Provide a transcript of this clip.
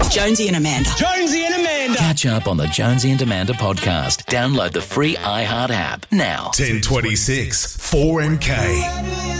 Jonesy and Amanda. Jonesy and Amanda. Catch up on the Jonesy and Amanda podcast. Download the free iHeart app now. 1026 4MK.